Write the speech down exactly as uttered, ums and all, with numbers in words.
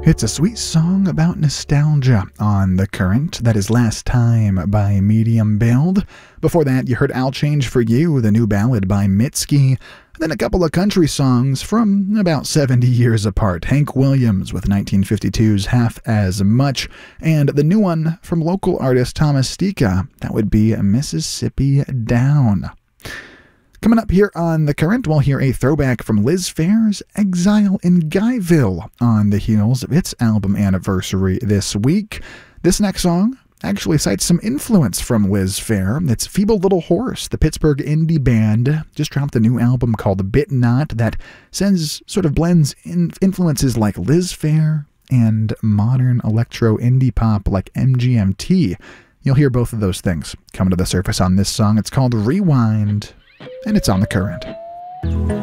It's a sweet song about nostalgia on The Current. That is Last Time by Medium Build. Before that, you heard I'll Change For You, the new ballad by Mitski. Then a couple of country songs from about seventy years apart. Hank Williams with nineteen fifty-two's Half As Much, and the new one from local artist Thomas Stika. That would be Mississippi Down. Coming up here on The Current, we'll hear a throwback from Liz Phair's Exile in Guyville on the heels of its album anniversary this week. This next song actually cites some influence from Liz Phair. It's Feeble Little Horse, the Pittsburgh indie band, just dropped a new album called Bit Not that sends sort of blends in influences like Liz Phair and modern electro indie pop like M G M T. You'll hear both of those things coming to the surface on this song. It's called Rewind, and it's on The Current.